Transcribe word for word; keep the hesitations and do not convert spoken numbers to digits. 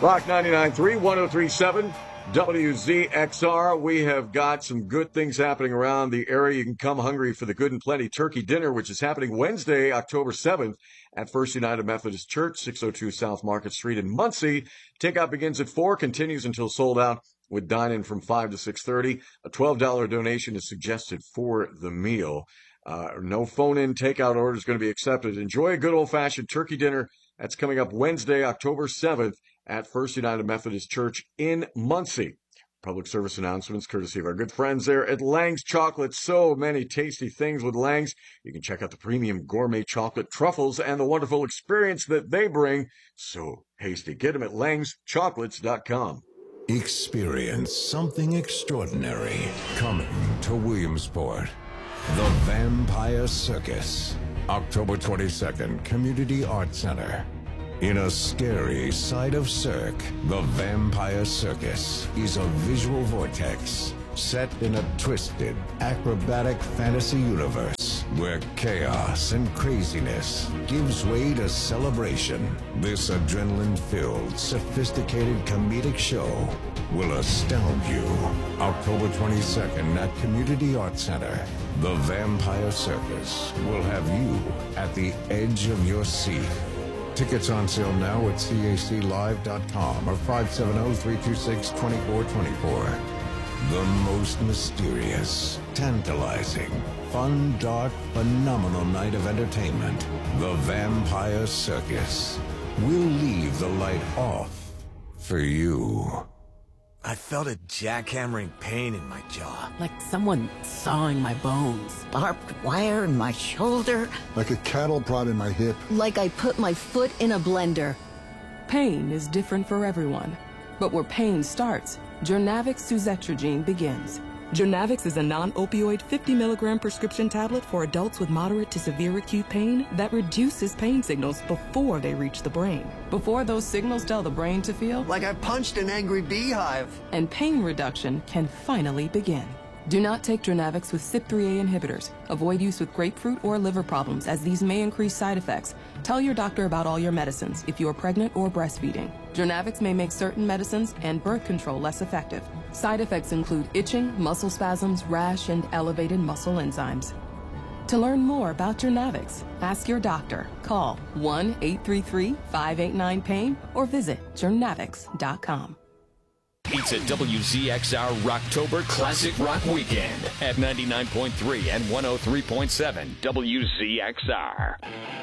Rock ninety-nine point three, one oh three point seven, W Z X R. We have got some good things happening around the area. You can come hungry for the Good and Plenty Turkey Dinner, which is happening Wednesday, October seventh at First United Methodist Church, six oh two South Market Street in Muncie. Takeout begins at four, continues until sold out, with dine-in from five to six thirty. A twelve dollars donation is suggested for the meal. Uh, no phone-in takeout order is going to be accepted. Enjoy a good old-fashioned turkey dinner. That's coming up Wednesday, October seventh at First United Methodist Church in Muncie. Public service announcements courtesy of our good friends there at Lang's Chocolate. So many tasty things with Lang's. You can check out the premium gourmet chocolate truffles and the wonderful experience that they bring. So tasty. Get them at langs chocolates dot com. Experience something extraordinary coming to Williamsport. The Vampire Circus, October twenty-second, Community Arts Center. In a scary side of Cirque, the Vampire Circus is a visual vortex set in a twisted, acrobatic fantasy universe where chaos and craziness gives way to celebration. This adrenaline-filled, sophisticated comedic show will astound you. October twenty-second at Community Arts Center. The Vampire Circus will have you at the edge of your seat. Tickets on sale now at C A C live dot com or five seven zero, three two six, two four two four. The most mysterious, tantalizing, fun, dark, phenomenal night of entertainment. The Vampire Circus. We'll leave the light off for you. I felt a jackhammering pain in my jaw. Like someone sawing my bones. Barbed wire in my shoulder. Like a cattle prod in my hip. Like I put my foot in a blender. Pain is different for everyone. But where pain starts, Journavx suzetrigine begins. Journavx is a non-opioid fifty milligram prescription tablet for adults with moderate to severe acute pain that reduces pain signals before they reach the brain. Before those signals tell the brain to feel like I punched an angry beehive. And pain reduction can finally begin. Do not take Journavx with C Y P three A inhibitors. Avoid use with grapefruit or liver problems, as these may increase side effects. Tell your doctor about all your medicines if you are pregnant or breastfeeding. Journavx may make certain medicines and birth control less effective. Side effects include itching, muscle spasms, rash, and elevated muscle enzymes. To learn more about Journavx, ask your doctor. Call one eight three three, five eight nine, pain or visit journavx dot com. It's a W Z X R Rocktober Classic Rock Weekend at ninety-nine point three and one oh three point seven W Z X R.